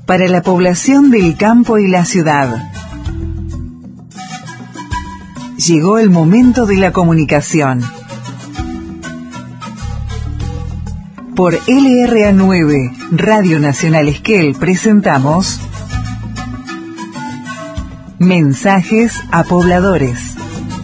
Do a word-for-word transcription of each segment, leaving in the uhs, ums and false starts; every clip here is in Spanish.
para la población del campo y la ciudad. Llegó el momento de la comunicación. Por L R A nueve, Radio Nacional Esquel, presentamos Mensajes a Pobladores.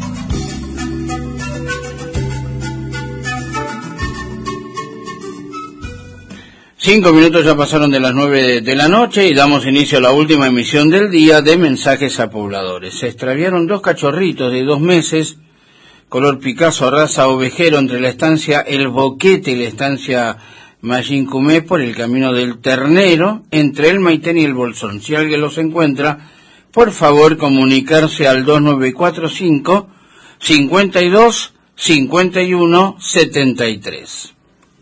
Cinco minutos ya pasaron de las nueve de la noche y damos inicio a la última emisión del día de Mensajes a Pobladores. Se extraviaron dos cachorritos de dos meses, color Picasso, raza ovejero, entre la estancia El Boquete y la estancia Mayincumé por el camino del Ternero, entre el Maitén y el Bolsón. Si alguien los encuentra, por favor comunicarse al dos nueve cuatro cinco, cincuenta y dos, cincuenta y uno, setenta y tres.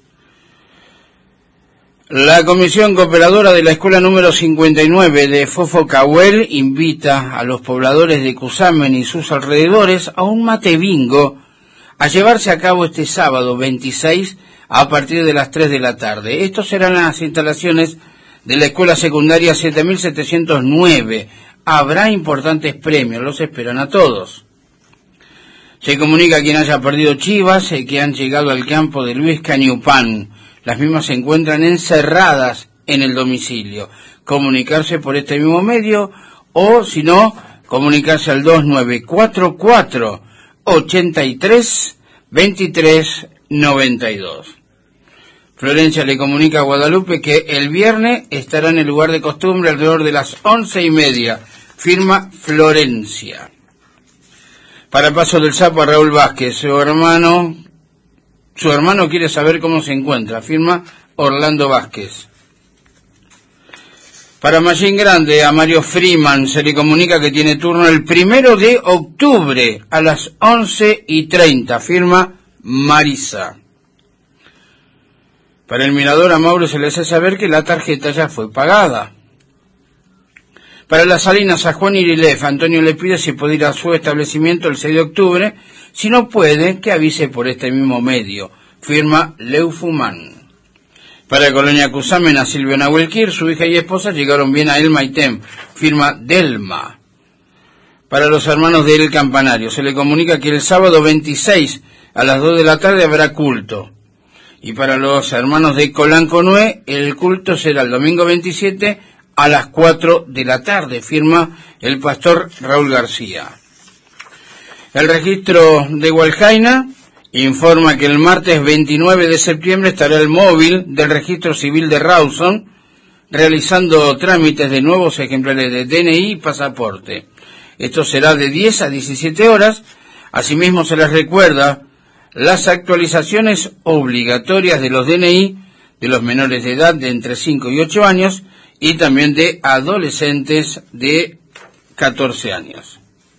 La Comisión Cooperadora de la Escuela número cincuenta y nueve de Fofo Cahuel invita a los pobladores de Cusamen y sus alrededores a un mate bingo a llevarse a cabo este sábado veintiséis a partir de las tres de la tarde. Estos serán las instalaciones de la Escuela Secundaria siete mil setecientos nueve. Habrá importantes premios, los esperan a todos. Se comunica a quien haya perdido chivas eh, que han llegado al campo de Luis Cañupán. Las mismas se encuentran encerradas en el domicilio. Comunicarse por este mismo medio o, si no, comunicarse al dos nueve cuatro cuatro, ochenta y tres, veintitrés, noventa y dos. Florencia le comunica a Guadalupe que el viernes estará en el lugar de costumbre alrededor de las once y media. Firma Florencia. Para Paso del Sapo a Raúl Vázquez, su hermano... Su hermano quiere saber cómo se encuentra. Firma Orlando Vázquez. Para Mallín Grande, a Mario Freeman se le comunica que tiene turno el primero de octubre a las once y treinta. Firma Marisa. Para el Mirador, a Mauro se le hace saber que la tarjeta ya fue pagada. Para las Salinas, a Juan Irilef, Antonio le pide si puede ir a su establecimiento el seis de octubre. Si no puede, que avise por este mismo medio. Firma Leufumán. Para Colonia Cusamen, a Silvia Nahuelquir, su hija y esposa llegaron bien a El Maitén. Firma Delma. Para los hermanos de El Campanario, se le comunica que el sábado veintiséis a las dos de la tarde habrá culto. Y para los hermanos de Colanconué, el culto será el domingo veintisiete a las cuatro de la tarde. Firma el pastor Raúl García. El registro de Hualjaina informa que el martes veintinueve de septiembre estará el móvil del registro civil de Rawson realizando trámites de nuevos ejemplares de D N I y pasaporte. Esto será de diez a diecisiete horas. Asimismo se les recuerda las actualizaciones obligatorias de los D N I de los menores de edad de entre cinco y ocho años y también de adolescentes de catorce años.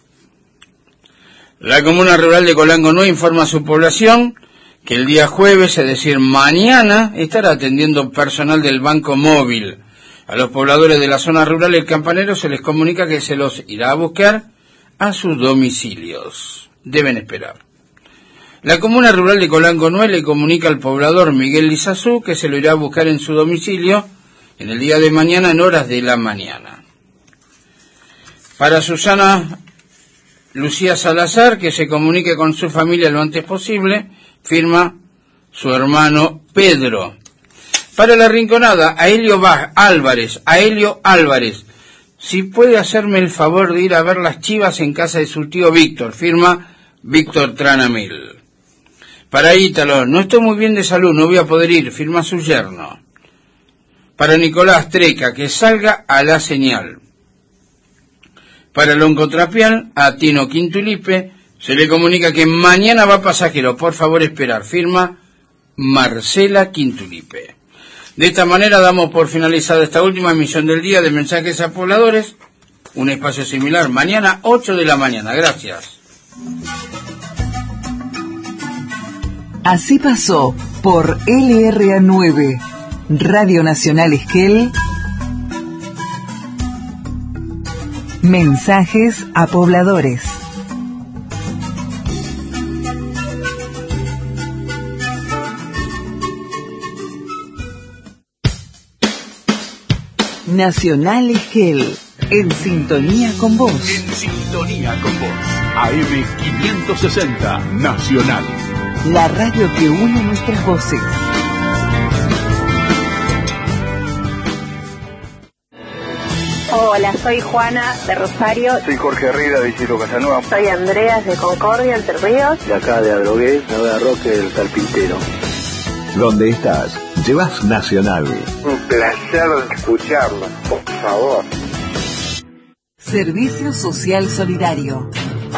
La Comuna Rural de Colanconué informa a su población que el día jueves, es decir, mañana, estará atendiendo personal del Banco Móvil. A los pobladores de la zona rural El Campanero se les comunica que se los irá a buscar a sus domicilios. Deben esperar. La Comuna Rural de Colanconué le comunica al poblador Miguel Lizazú que se lo irá a buscar en su domicilio en el día de mañana en horas de la mañana. Para Susana Lucía Salazar, que se comunique con su familia lo antes posible, firma su hermano Pedro. Para La Rinconada, a Helio Álvarez, a Helio Álvarez, si puede hacerme el favor de ir a ver las chivas en casa de su tío Víctor, firma Víctor Tranamil. Para Ítalo, no estoy muy bien de salud, no voy a poder ir, firma su yerno. Para Nicolás Treca, que salga a la señal. Para Loncotrapián, a Tino Quintulipe, se le comunica que mañana va pasajero, por favor esperar, firma Marcela Quintulipe. De esta manera damos por finalizada esta última emisión del día de Mensajes a Pobladores, un espacio similar mañana, ocho de la mañana. Gracias. Así pasó por L R A nueve, Radio Nacional Esquel, Mensajes a Pobladores. Nacional Esquel, en sintonía con vos. En sintonía con vos. A eme quinientos sesenta, Nacional. La radio que une nuestras voces. Hola, soy Juana de Rosario. Soy Jorge Herrera de Isidro Casanova. Soy Andreas de Concordia, Entre Ríos. De acá de Adrogué, Nueva Roque del Carpintero. ¿Dónde estás? Llevas Nacional. Un placer escucharlo, por favor. Servicio Social Solidario.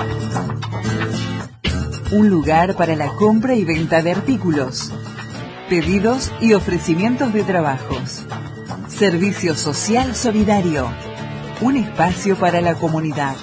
Un lugar para la compra y venta de artículos, pedidos y ofrecimientos de trabajos. Servicio Social Solidario. Un espacio para la comunidad.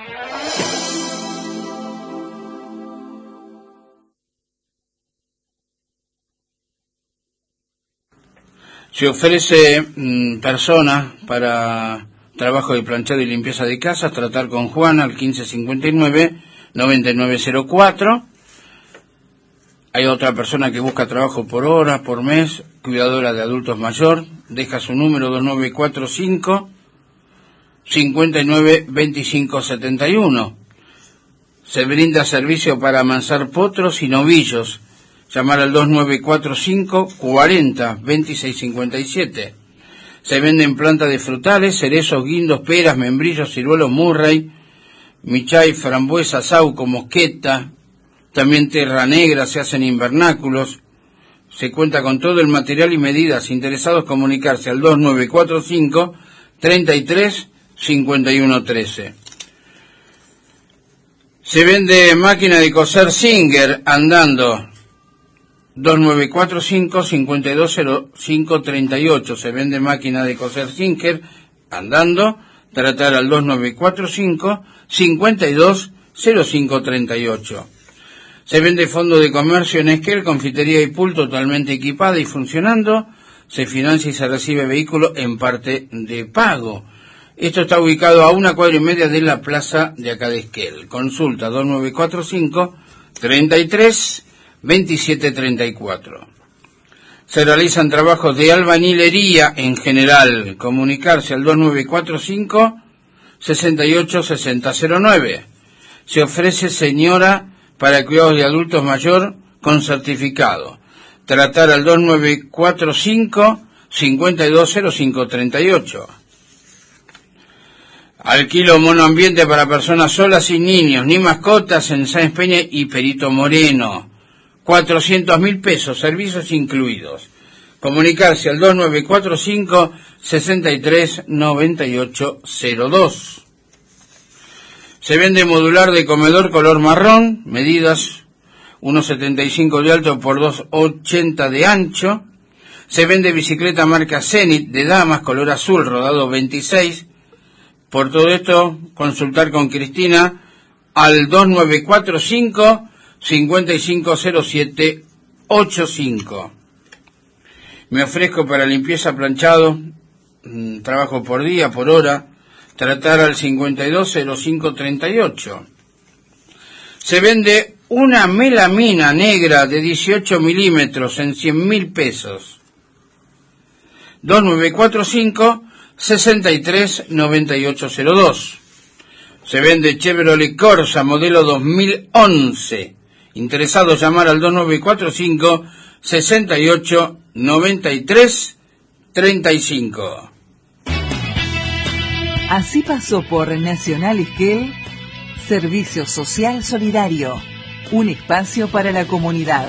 Se ofrece mmm, persona para trabajo de planchado y limpieza de casas, tratar con Juana al quince cincuenta y nueve, noventa y nueve cero cuatro. Hay otra persona que busca trabajo por hora, por mes, cuidadora de adultos mayor, deja su número dos nueve cuatro cinco, cincuenta y nueve veinticinco setenta y uno. Se brinda servicio para amansar potros y novillos. Llamar al dos nueve cuatro cinco, cuarenta, veintiséis cincuenta y siete. Se venden plantas de frutales, cerezos, guindos, peras, membrillos, ciruelos, murray, michay, frambuesa, sauco, mosqueta. También tierra negra, se hacen invernáculos. Se cuenta con todo el material y medidas. Interesados, comunicarse al dos nueve cuatro cinco, treinta y tres, cincuenta y uno trece. Se vende máquina de coser Singer andando. dos nueve cuatro cinco, cincuenta y dos cero cinco treinta y ocho. Se vende máquina de coser Singer andando. Tratar al dos nueve cuatro cinco, cincuenta y dos cero cinco treinta y ocho. Se vende fondo de comercio en Esquel, confitería y pool totalmente equipada y funcionando. Se financia y se recibe vehículo en parte de pago. Esto está ubicado a una cuadra y media de la plaza de acá de Esquel. Consulta dos nueve cuatro cinco, treinta y tres, veintisiete treinta y cuatro. Se realizan trabajos de albañilería en general. Comunicarse al dos nueve cuatro cinco, sesenta y ocho, sesenta cero nueve. Se ofrece señora para cuidados de adultos mayor con certificado. Tratar al dos nueve cuatro cinco, cincuenta y dos cero cinco treinta y ocho. Alquilo monoambiente para personas solas sin niños ni mascotas en Sáenz Peña y Perito Moreno. cuatrocientos mil pesos, servicios incluidos. Comunicarse al dos nueve cuatro cinco, sesenta y tres, noventa y ocho cero dos. Se vende modular de comedor color marrón, medidas uno setenta y cinco de alto por dos ochenta de ancho. Se vende bicicleta marca Zenit de damas, color azul, rodado veintiséis. Por todo esto, consultar con Cristina al dos nueve cuatro cinco, cincuenta y cinco cero siete ochenta y cinco. Me ofrezco para limpieza, planchado, mmm, trabajo por día, por hora. Tratar al cincuenta y dos cero cinco treinta y ocho. Se vende una melamina negra de dieciocho milímetros en cien mil pesos. dos nueve cuatro cinco, sesenta y tres, noventa y ocho cero dos. Se vende Chevrolet Corsa modelo dos mil once. Interesados, llamar al dos nueve cuatro cinco, sesenta y ocho, noventa y tres, treinta y cinco. Así pasó por Nacional Esquel, Servicio Social Solidario, un espacio para la comunidad.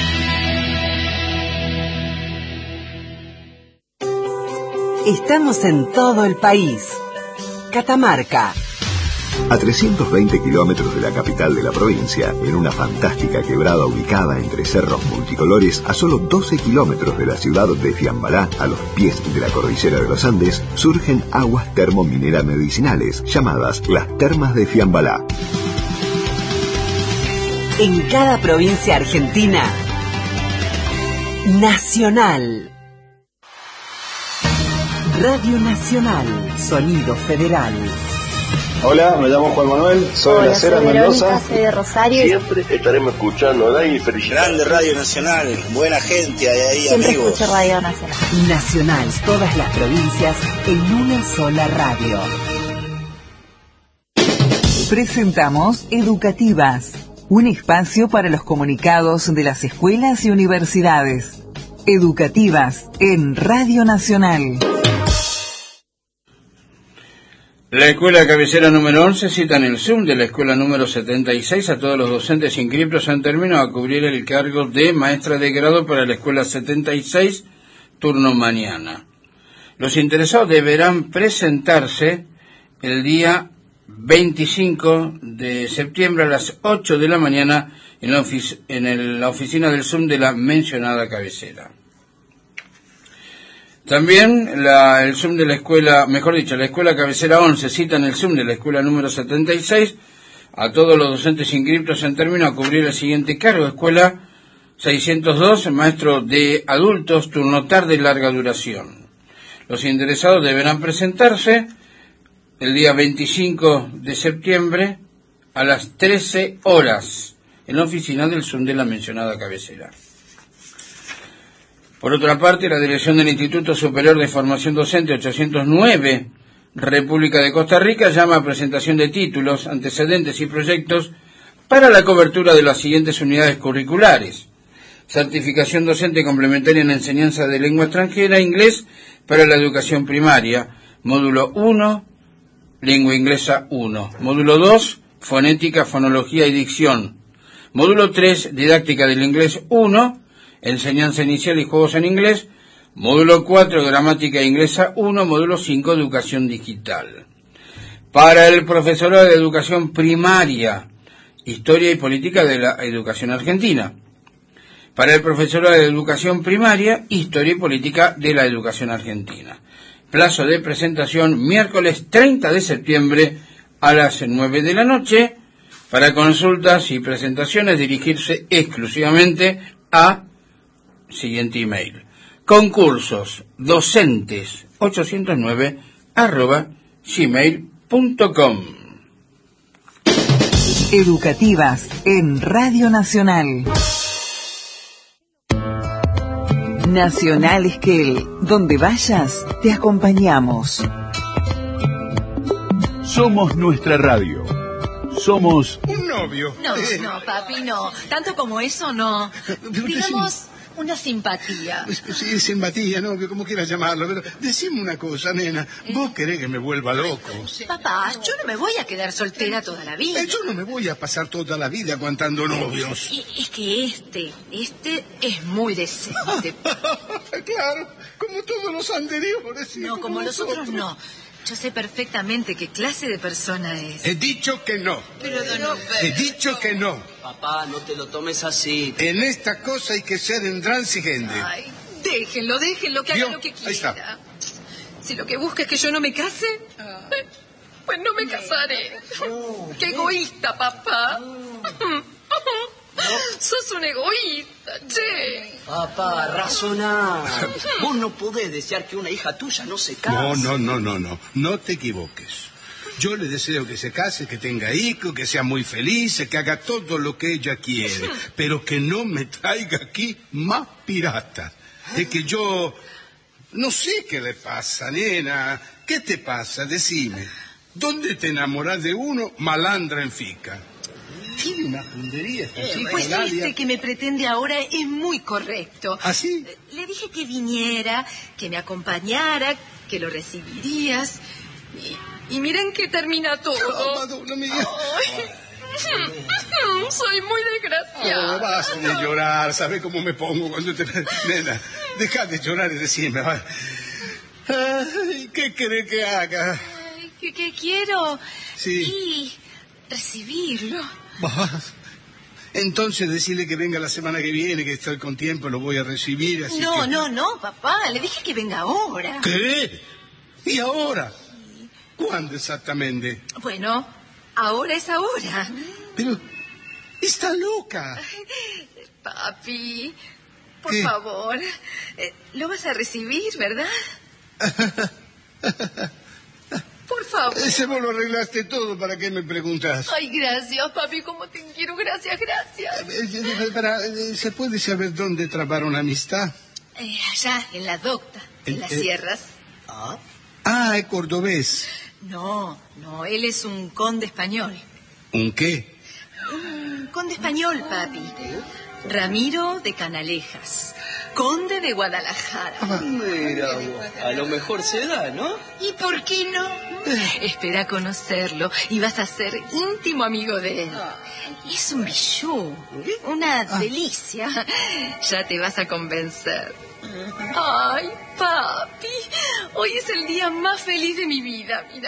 Estamos en todo el país. Catamarca. A trescientos veinte kilómetros de la capital de la provincia, en una fantástica quebrada ubicada entre cerros multicolores, a solo doce kilómetros de la ciudad de Fiambalá, a los pies de la cordillera de los Andes, surgen aguas termomineras medicinales, llamadas las Termas de Fiambalá. En cada provincia argentina, Nacional. Radio Nacional, sonido federal. Hola, me llamo Juan Manuel, soy Hola, de La Cera, soy Mendoza. Verónica, soy de Rosario. Siempre estaremos escuchando a y felicidades. Grande Radio Nacional, buena gente, hay ahí Siempre amigos. escucho Radio Nacional. Nacional, todas las provincias en una sola radio. Presentamos Educativas, un espacio para los comunicados de las escuelas y universidades. Educativas en Radio Nacional. La escuela cabecera número once cita en el Zoom de la escuela número setenta y seis a todos los docentes inscritos en términos a cubrir el cargo de maestra de grado para la escuela setenta y seis, turno mañana. Los interesados deberán presentarse el día veinticinco de septiembre a las ocho de la mañana en la, ofic- en el- la oficina del Zoom de la mencionada cabecera. También la, el Zoom de la escuela, mejor dicho, la escuela cabecera once cita en el Zoom de la escuela número setenta y seis a todos los docentes inscritos en términos a cubrir el siguiente cargo. Escuela seiscientos dos, maestro de adultos, turno tarde, larga duración. Los interesados deberán presentarse el día veinticinco de septiembre a las trece horas en la oficina del Zoom de la mencionada cabecera. Por otra parte, la dirección del Instituto Superior de Formación Docente ochocientos nueve, República de Costa Rica, llama a presentación de títulos, antecedentes y proyectos para la cobertura de las siguientes unidades curriculares: certificación docente complementaria en enseñanza de lengua extranjera, inglés para la educación primaria, módulo uno, lengua inglesa uno, módulo dos, fonética, fonología y dicción, módulo tres, didáctica del inglés uno, enseñanza inicial y juegos en inglés, módulo cuatro, gramática inglesa uno, módulo cinco, educación digital. Para el profesorado de educación primaria, historia y política de la educación argentina. Para el profesorado de educación primaria, historia y política de la educación argentina. Plazo de presentación miércoles treinta de septiembre a las nueve de la noche. Para consultas y presentaciones dirigirse exclusivamente a siguiente email: concursos docentes ochocientos nueve arroba gmail punto com. Educativas en Radio Nacional. Nacional Esquel, donde vayas, te acompañamos. Somos nuestra radio. Somos Un novio. No, no, papi, no. Tanto como eso, no. Digamos, una simpatía. Sí, simpatía, ¿no? Que como quieras llamarlo. Pero decime una cosa, nena. ¿Vos querés que me vuelva loco? Papá, yo no me voy a quedar soltera toda la vida. Eh, Yo no me voy a pasar toda la vida aguantando novios. Y es que este, este es muy decente. Claro, como todos los anteriores. ¿sí? No, como los otros no. Yo sé perfectamente qué clase de persona es. He dicho que no. Pero, don He dicho que no. Papá, no te lo tomes así. En esta cosa hay que ser intransigente. Ay, déjenlo, déjenlo, que ¿Vio? haga lo que Ahí está. quiera. Si lo que busca es que yo no me case, pues no me casaré. ¡Qué egoísta, papá! Sos un egoísta, che. Papá, razoná. Vos no podés desear que una hija tuya no se case. No, no, no, no, no. No te equivoques. Yo le deseo que se case, que tenga hijos, que sea muy feliz, que haga todo lo que ella quiere, pero que no me traiga aquí más piratas. Es que yo no sé qué le pasa, nena. ¿Qué te pasa? Decime. ¿Dónde te enamoras de uno, malandra en fica? Tiene una puntería esta chica, Pues Nadia. este que me pretende ahora es muy correcto. ¿Ah, sí? Le dije que viniera, que me acompañara, que lo recibirías. Y, y miren que termina todo. Oh, Madonna mía. Ay. Soy muy desgraciada. Oh, basta de llorar. ¿Sabes cómo me pongo cuando te... Nena, deja de llorar y decime. Va. Ay, ¿qué querés que haga? Ay, ¿qué, qué quiero? Sí. Y recibirlo. Bah, entonces decirle que venga la semana que viene, que estoy con tiempo, lo voy a recibir, así No, que... no, no, papá. Le dije que venga ahora. ¿Qué? ¿Y ahora? ¿Cuándo exactamente? Bueno, ahora es ahora. Pero... está loca. Papi, por ¿Qué? favor. Eh, lo vas a recibir, ¿verdad? Por favor. Ese vos lo arreglaste todo, ¿para qué me preguntas? Ay, gracias, papi, cómo te quiero, gracias, gracias. Eh, para, eh, ¿Se puede saber dónde trabaron amistad? Eh, allá, en la docta, en El- las eh. sierras. Ah, ah, es cordobés. No, no, él es un conde español. ¿Un qué? Un conde español, papi. Ramiro de Canalejas, conde de Guadalajara. Mira, a lo mejor se da, ¿no? ¿Y por qué no? Espera conocerlo y vas a ser íntimo amigo de él. Es un bijú, una delicia. Ya te vas a convencer. Ay, papi, hoy es el día más feliz de mi vida, mira.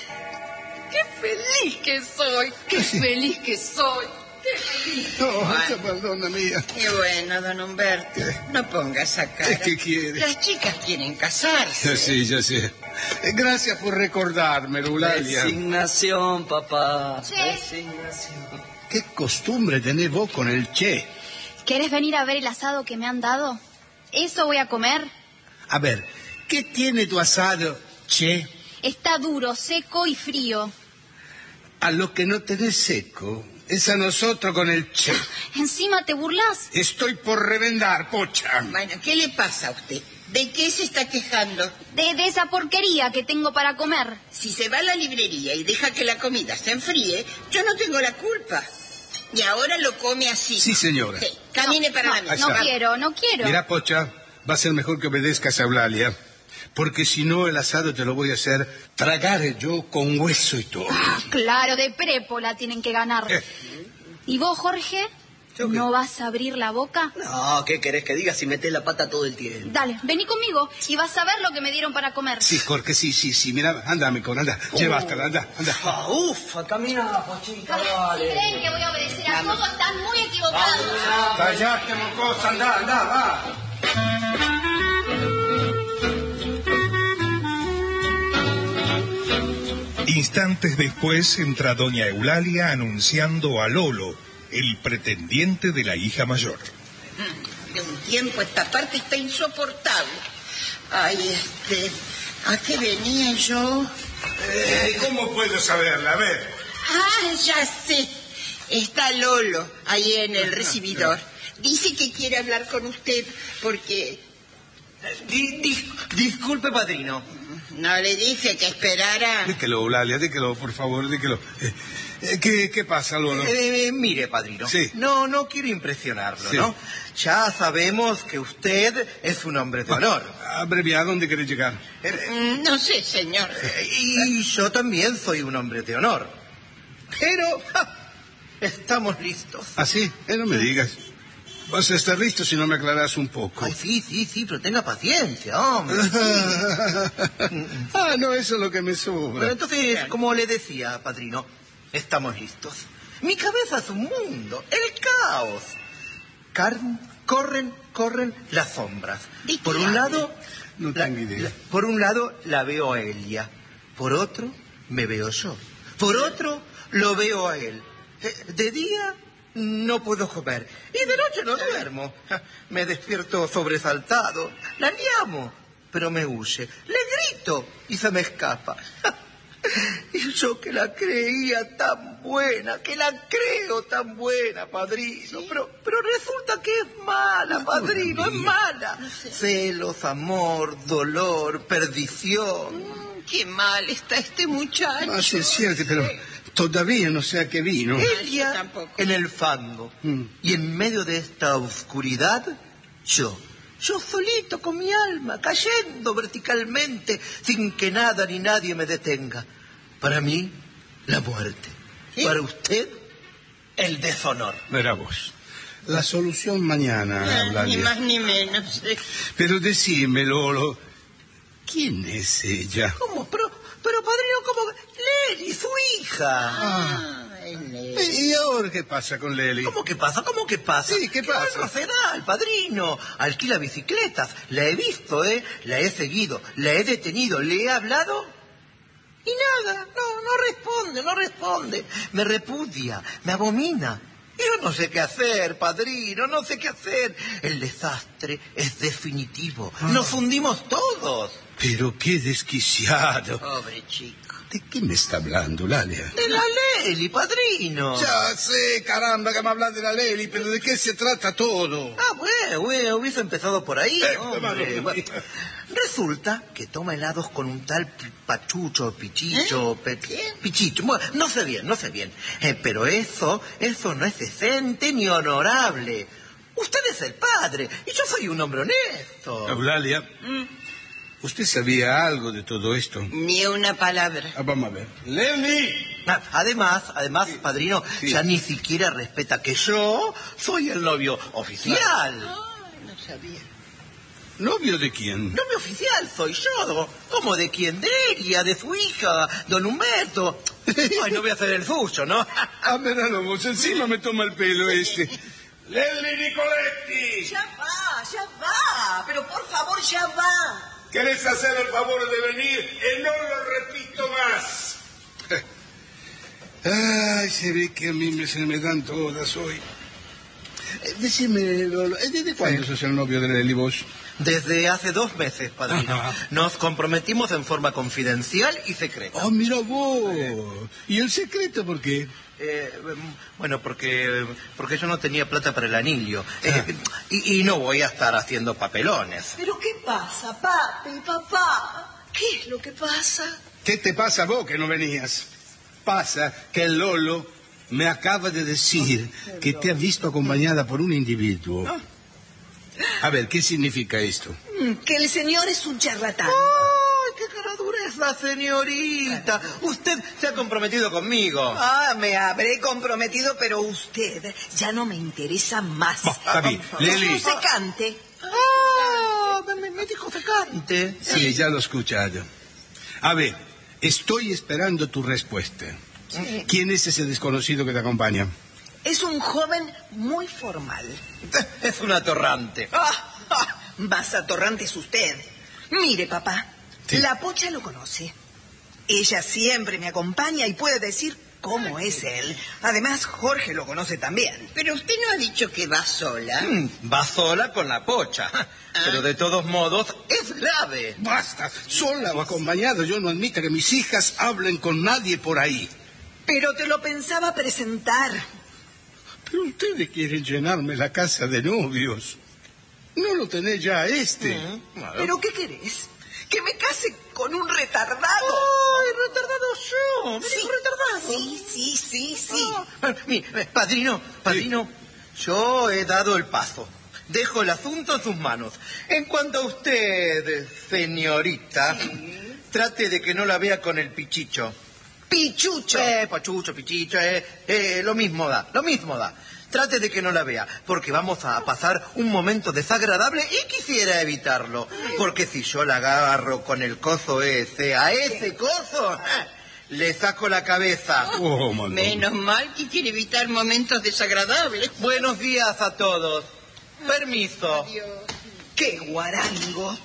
Qué feliz que soy, qué feliz que soy. Qué feliz. No, esa perdona mía. Qué bueno, don Humberto. No ponga esa cara. ¿Qué quiere? Las chicas quieren casarse. Sí, ya sé. Eh, Gracias por recordarme, Eulalia. Resignación, papá. Che. Resignación. ¿Qué costumbre tenés vos con el che? ¿Querés venir a ver el asado que me han dado? ¿Eso voy a comer? A ver, ¿qué tiene tu asado, che? Está duro, seco y frío. A lo que no tenés seco es a nosotros con el che. Encima te burlas. Estoy por revendar, pocha. Bueno, ¿qué le pasa a usted? ¿De qué se está quejando? De, de esa porquería que tengo para comer. Si se va a la librería y deja que la comida se enfríe, yo no tengo la culpa. Y ahora lo come así. Sí, señora. Sí, camine no, para no, la mesa. No Allá. quiero, no quiero. Mira, pocha, va a ser mejor que obedezcas a Eulalia. Porque si no, el asado te lo voy a hacer tragar yo con hueso y todo. Ah, claro, de prépola tienen que ganar. Eh. ¿Y vos, Jorge? ¿Yo qué? ¿No vas a abrir la boca? No, ¿qué querés que diga si metés la pata todo el tiempo? Dale, vení conmigo y vas a ver lo que me dieron para comer. Sí, Jorge, sí, sí, sí. Mira, anda, mi con, anda. Llévatela, anda, anda. Ah, ufa, camina, pochita, Ay, si dale. creen que voy a obedecer a todo, están muy equivocados. Callate, mocosa, anda, anda, va. Instantes después entra doña Eulalia anunciando a Lolo, el pretendiente de la hija mayor. De un tiempo esta parte está insoportable. Ay, este... ¿A qué venía yo? Eh, ¿Cómo puedo saberla? A ver. Ah, ya sé. Está Lolo ahí en el recibidor. Dice que quiere hablar con usted porque... Di- di- disculpe, padrino. No le dije que esperara. Díquelo, Eulalia, díquelo, por favor, díquelo. Eh, eh, ¿qué, ¿Qué pasa, Lolo? Eh, mire, padrino. Sí. No, no quiero impresionarlo, Sí. ¿no? Ya sabemos que usted es un hombre de honor. Abrevia, ¿a dónde querés llegar? Mm, No sé, señor. Eh, Y yo también soy un hombre de honor. Pero ja, estamos listos. ¿Ah, sí? Eh, no me digas. Vas a estar listo si no me aclaras un poco. Ay, sí, sí, sí, pero tenga paciencia, hombre. Ah, no, eso es lo que me sobra. Pero entonces, como le decía, padrino, estamos listos. Mi cabeza es un mundo, el caos. Car- corren, corren las sombras. ¿De Por qué un habla? lado, No la- tengo idea. la- por un lado la veo a Elia, por otro me veo yo, por otro lo veo a él. Eh, De día no puedo comer y de noche no duermo. Ja, Me despierto sobresaltado, la llamo, pero me huye, le grito y se me escapa. Y yo que la creía tan buena, que la creo tan buena, padrino, pero, pero resulta que es mala, padrino, es mala. Celos, amor, dolor, perdición. Mm, Qué mal está este muchacho. No, sí, es cierto, pero todavía no sé a qué vino. Ella tampoco. en el fango. Mm. Y en medio de esta oscuridad, yo. Yo solito con mi alma, cayendo verticalmente, sin que nada ni nadie me detenga. Para mí, la muerte. ¿Sí? Para usted, el deshonor. Verá vos. La solución mañana, Ah, Ni Eulalia. más ni menos. eh. Pero decime, Lolo, ¿quién es ella? ¿Cómo? Pero, pero padrino, ¿cómo? Leli, su hija. Ay, Leli. Eh, ¿Y ahora qué pasa con Leli? ¿Cómo que pasa? ¿Cómo que pasa? Sí, ¿qué pasa? No será, el padrino. Alquila bicicletas. La he visto, ¿eh? La he seguido, la he detenido, le he hablado. Y nada, no, no responde, no responde. Me repudia, me abomina. Yo no sé qué hacer, padrino, no sé qué hacer. El desastre es definitivo. Nos hundimos todos. Pero qué desquiciado. Pobre chico. ¿De qué me está hablando, Lalia? De la Leli, padrino. Ya sé, caramba, que me hablas de la Leli, pero ¿de qué se trata todo? Ah, bueno, bueno, hubiese empezado por ahí, Eh, hombre. Bueno, resulta que toma helados con un tal Pachucho, Pichicho, ¿Eh? Pe- ¿Quién? Pichicho. Bueno, no sé bien, no sé bien. Eh, pero eso, eso no es decente ni honorable. Usted es el padre y yo soy un hombre honesto. Eulalia, ¿usted sabía algo de todo esto? Ni una palabra. Ah, vamos a ver. ¡Leli! Ah, Además, además, padrino, sí. ya ni siquiera respeta que yo soy el novio oficial. No sabía. ¿Novio de quién? Novio oficial soy yo. ¿Cómo de quién? De ella, de su hija, don Humberto. Ay, no voy a hacer el suyo, ¿no? Ah, míralo vos, encima me toma el pelo este. ¡Leli Nicoletti! Ya va, ya va. Pero por favor, ya va. ¿Querés hacer el favor de venir? Y no lo repito más. Ay, se ve que a mí me, se me dan todas hoy. Eh, decime, Lolo, ¿eh, ¿desde cuándo sos el novio de Leli vos? Desde hace dos meses, padrino. Ajá. Nos comprometimos en forma confidencial y secreta. Ah, mira vos. ¿Y el secreto por qué? Eh, bueno, porque porque yo no tenía plata para el anillo. Eh, Ah. y, y no voy a estar haciendo papelones. ¿Pero qué pasa, papi, papá? ¿Qué es lo que pasa? ¿Qué te pasa vos que no venías? Pasa que el Lolo me acaba de decir que te ha visto acompañada por un individuo. A ver, ¿qué significa esto? Mm, Que el señor es un charlatán. ¡Ay, qué cara dureza, señorita! Usted se ha comprometido conmigo. Ah, me habré comprometido, pero usted ya no me interesa más. Bah, está bien. Es Leli. un secante. Ah, me, me dijo secante. Sí, ya lo he escuchado. A ver, estoy esperando tu respuesta. Sí. ¿Quién es ese desconocido que te acompaña? Es un joven muy formal. Es un atorrante. Ah, ah, más atorrante es usted. Mire, papá, Sí. la Pocha lo conoce. Ella siempre me acompaña y puede decir cómo es él. Además, Jorge lo conoce también. Pero usted no ha dicho que va sola. Mm, va sola con la Pocha. Pero de todos modos, es grave. Basta, sola o acompañada. Yo no admito que mis hijas hablen con nadie por ahí. Pero te lo pensaba presentar. Pero ustedes quieren llenarme la casa de novios. No lo tenés ya a este. ¿Pero qué querés? ¿Que me case con un retardado? ¡Ay, retardado yo! ¿Me Sí. dijo retardado? Sí, sí, sí, sí. Ah, mi, eh, padrino, padrino, yo he dado el paso. Dejo el asunto en sus manos. En cuanto a usted, señorita, trate de que no la vea con el pichicho. Pichucho. Eh, pachucho, pichicho, eh, eh, lo mismo da, lo mismo da. Trate de que no la vea, porque vamos a pasar un momento desagradable y quisiera evitarlo. Porque si yo la agarro con el coso ese, a ese coso, eh, le saco la cabeza. Oh, mano. Menos mal que quiere evitar momentos desagradables. Buenos días a todos. Permiso. ¡Qué guarango!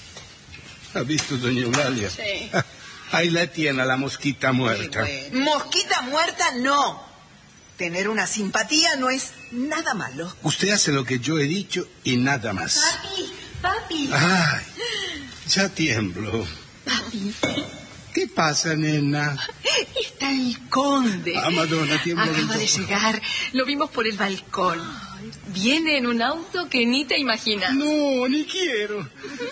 ¿Ha visto, doña Eulalia? Sí. Ahí la tiene, a la mosquita muerta. Bueno. Mosquita muerta, no. Tener una simpatía no es nada malo. Usted hace lo que yo he dicho y nada más. Papi, papi, Ay, ya tiemblo. papi. ¿Qué pasa, nena? Está el conde. Ah, Madonna, tiemblo del Acaba de todo. llegar. Lo vimos por el balcón. Viene en un auto que ni te imaginas. No, ni quiero.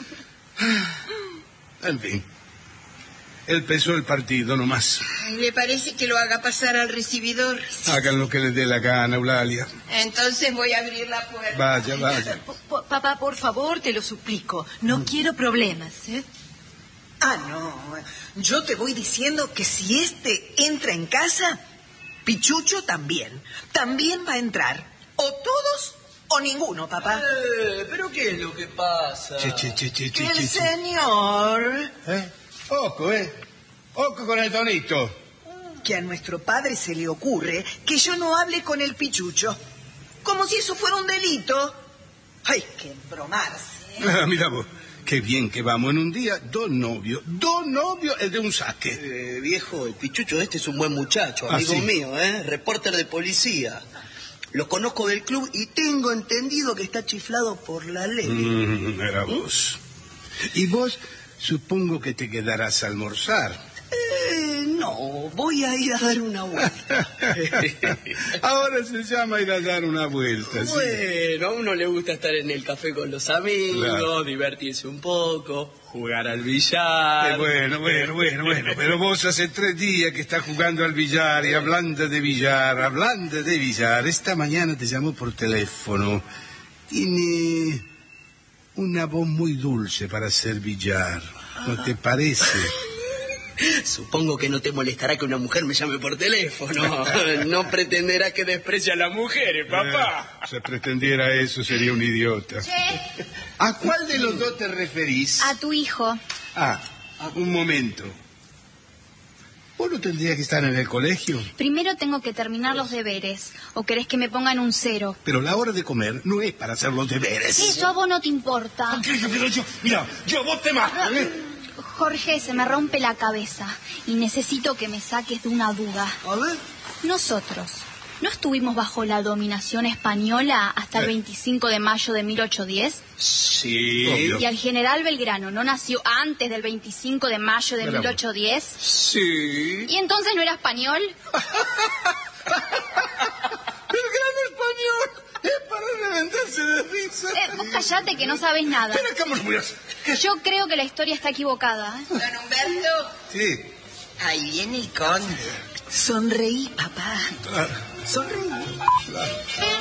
En fin. Él pesó el partido nomás. ¿Le parece que lo haga pasar al recibidor? Hagan lo que les dé la gana, Eulalia. Entonces voy a abrir la puerta. Vaya, vaya. Po- po- Papá, por favor, te lo suplico. No quiero problemas, ¿eh? Ah, no. Yo te voy diciendo que si este entra en casa, Pichucho también. También va a entrar. O todos o ninguno, papá. Eh, ¿Pero qué es lo que pasa? Che, che, che, che, che, El che, che. señor... ¿Eh? Oco, ¿eh? Oco con el tonito. Que a nuestro padre se le ocurre que yo no hable con el Pichucho. Como si eso fuera un delito. Hay que embromarse. ¿eh? Ah, mira vos. Qué bien que vamos en un día. Dos novios. Dos novios es de un saque. Eh, viejo, el Pichucho este es un buen muchacho, Ah, amigo sí. mío, ¿eh? Repórter de policía. Lo conozco del club y tengo entendido que está chiflado por la ley. Mm, era vos. Y vos, supongo que te quedarás a almorzar. Eh, voy a ir a dar una vuelta. Ahora se llama ir a dar una vuelta. Bueno, sí. A uno le gusta estar en el café con los amigos, claro. Divertirse un poco, jugar al billar. Eh, bueno, bueno, bueno, bueno, pero vos hace tres días que estás jugando al billar y hablando de billar, hablando de billar. Esta mañana te llamó por teléfono. Tiene una voz muy dulce para hacer billar, ¿no te parece? Supongo que no te molestará que una mujer me llame por teléfono. No pretenderá que desprecie a las mujeres, papá. Eh, si pretendiera eso sería un idiota. Che. ¿A cuál de los dos te referís? A tu hijo. Ah, un momento. ¿Vos no tendrías que estar en el colegio? Primero tengo que terminar los deberes. ¿O querés que me pongan un cero? Pero la hora de comer no es para hacer los deberes. Eso a vos no te importa. Pero yo, mira, yo vos te mato, ¿eh? Jorge, se me rompe la cabeza y necesito que me saques de una duda. A ver. Nosotros, ¿no estuvimos bajo la dominación española hasta el veinticinco de mayo de mil ochocientos diez? Sí. Obvio. ¿Y el general Belgrano no nació antes del veinticinco de mayo de mil ochocientos diez? Sí. ¿Y entonces no era español? ¡Belgrano español! Es para reventarse de risa. Eh, vos callate que no sabés nada. Pero ¿cómo lo voy a hacer? Yo creo que la historia está equivocada. ¿eh? Don Humberto. Sí. Ahí viene el conde. Sonreí, papá. Claro. Sonreí. Claro.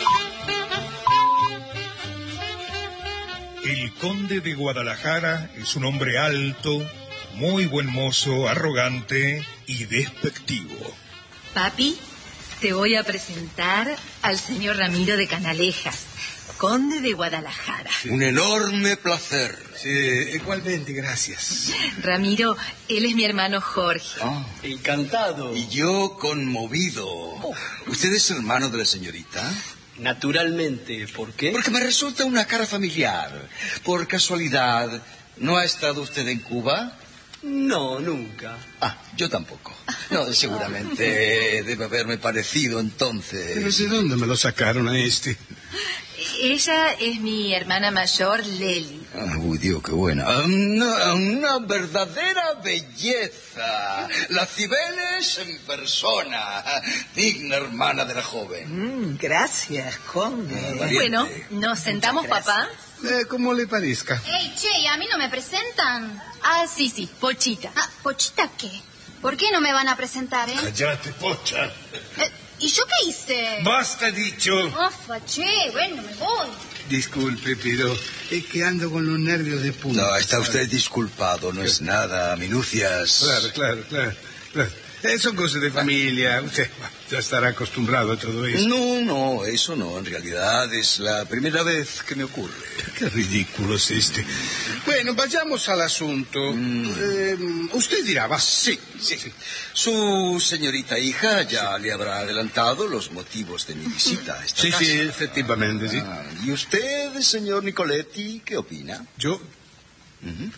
El conde de Guadalajara es un hombre alto, muy buen mozo, arrogante y despectivo. Papi, te voy a presentar al señor Ramiro de Canalejas, conde de Guadalajara. Sí. Un enorme placer. Sí, igualmente, gracias. Ramiro, él es mi hermano Jorge. Oh. Encantado. Y yo conmovido. Oh. ¿Usted es hermano de la señorita? Naturalmente. ¿Por qué? Porque me resulta una cara familiar. Por casualidad, ¿no ha estado usted en Cuba? No, nunca. Ah, yo tampoco. No, seguramente debe haberme parecido entonces. Pero ¿de dónde me lo sacaron a este? Ella es mi hermana mayor, Leli. Ah, uy, Dios, qué buena. Una, una verdadera belleza. La Cibeles en persona. Digna hermana de la joven. Mm, gracias, conde. Ah, bueno, ¿nos sentamos, papá? Eh, como le parezca. Ey, che, ¿y a mí no me presentan? Ah, sí, sí, Pochita. Ah, ¿Pochita qué? ¿Por qué no me van a presentar, eh? Cállate, Pocha. Eh, ¿Y yo qué hice? Basta, dicho. Ofa, che, bueno, me voy. Disculpe, pero es que ando con los nervios de punta. No, está usted disculpado, no es nada, minucias. Claro, claro, claro. claro. Eh, son cosas de familia. Usted ya estará acostumbrado a todo eso. No, no, eso no. En realidad es la primera vez que me ocurre. Qué ridículo es este. Bueno, vayamos al asunto. Mm. Eh, usted dirá, va. Sí, sí, sí. Su señorita hija ya sí. le habrá adelantado los motivos de mi visita a esta sí, casa. Sí, efectivamente, sí. Ah, ¿y usted, señor Nicoletti, qué opina? ¿Yo? Uh-huh.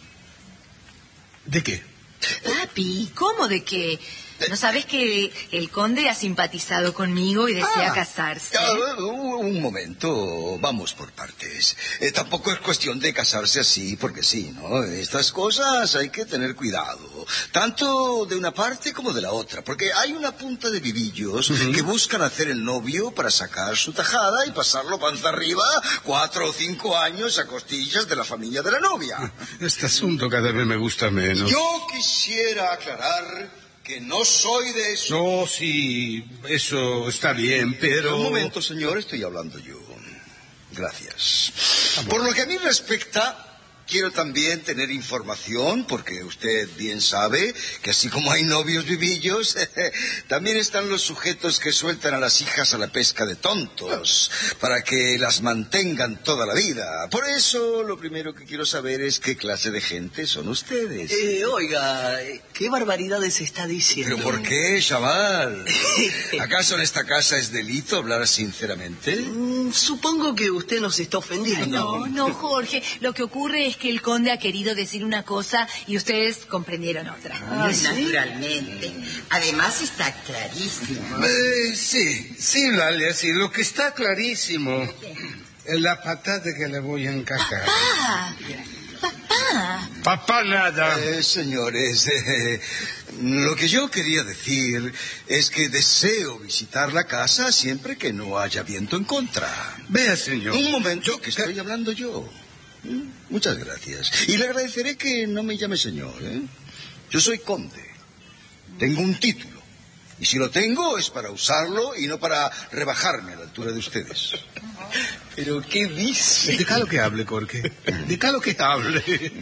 ¿De qué? Papi, ¿cómo de qué? ¿No sabes que el conde ha simpatizado conmigo y desea ah, casarse? Uh, un momento, vamos por partes. Eh, tampoco es cuestión de casarse así porque sí, ¿no? Estas cosas hay que tener cuidado, tanto de una parte como de la otra, porque hay una punta de vivillos uh-huh. que buscan hacer el novio para sacar su tajada y pasarlo panza arriba cuatro o cinco años a costillas de la familia de la novia. Este asunto cada vez me gusta menos. Yo quisiera aclarar que no soy de eso. No, sí, eso está bien, pero... Un momento, señor, estoy hablando yo. Gracias. Por lo que a mí respecta, quiero también tener información, porque usted bien sabe que así como hay novios vivillos, también están los sujetos que sueltan a las hijas a la pesca de tontos, para que las mantengan toda la vida. Por eso, lo primero que quiero saber es qué clase de gente son ustedes. Eh, oiga, ¿qué barbaridades está diciendo? ¿Pero por qué, chaval? ¿Acaso en esta casa es delito hablar sinceramente? Mm, supongo que usted nos está ofendiendo. No, no, Jorge, lo que ocurre es que el conde ha querido decir una cosa y ustedes comprendieron otra. Ah, ¿sí? Naturalmente. Además está clarísimo. Eh, sí, sí, Lalia, sí. Lo que está clarísimo es la patada que le voy a encajar. ¡Papá! ¡Papá! Papá nada. Eh, señores, eh, lo que yo quería decir es que deseo visitar la casa siempre que no haya viento en contra. Vea, señor. Un momento, que estoy hablando yo. Muchas gracias. Y le agradeceré que no me llame señor, ¿eh? Yo soy conde. Tengo un título. Y si lo tengo es para usarlo y no para rebajarme a la altura de ustedes. ¿Pero qué dice? Deja lo que hable, Jorge. Deja lo que hable.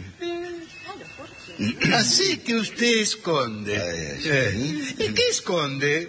Así que usted es conde. Eh, ¿Y qué es conde?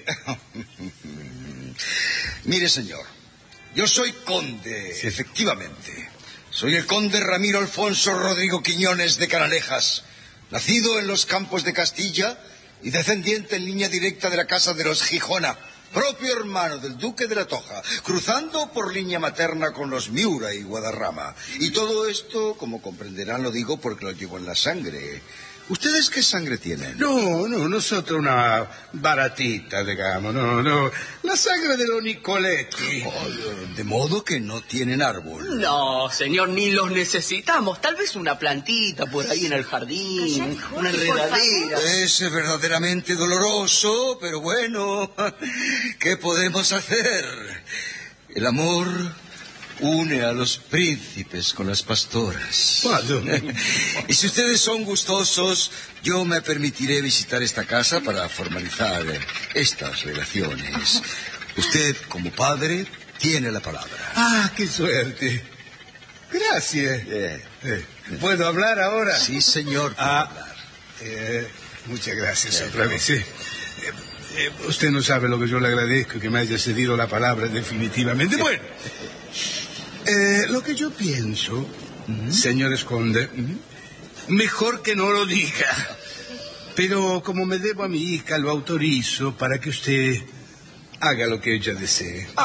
Mire, señor, yo soy conde, sí. Efectivamente. Soy el conde Ramiro Alfonso Rodrigo Quiñones de Canalejas, nacido en los campos de Castilla y descendiente en línea directa de la casa de los Gijona, propio hermano del duque de la Toja, cruzando por línea materna con los Miura y Guadarrama. Y todo esto, como comprenderán, lo digo porque lo llevo en la sangre. ¿Ustedes qué sangre tienen? No, no, nosotros una baratita, digamos, no, no. La sangre de los Nicoletti. Oh, de modo que no tienen árbol. No, señor, ni los necesitamos. Tal vez una plantita por ahí en el jardín, una enredadera. Es verdaderamente doloroso, pero bueno, ¿qué podemos hacer? El amor une a los príncipes con las pastoras. Y si ustedes son gustosos, yo me permitiré visitar esta casa para formalizar estas relaciones. Usted, como padre, tiene la palabra. Ah, qué suerte. Gracias. Eh, eh, ¿Puedo hablar ahora? Sí, señor. Ah, hablar. Eh, muchas gracias eh, otra vez. Eh. Eh, usted no sabe lo que yo le agradezco, que me haya cedido la palabra definitivamente. Bueno. Eh, lo que yo pienso, uh-huh. señores conde, uh-huh. mejor que no lo diga. Pero como me debo a mi hija, lo autorizo para que usted haga lo que ella desee.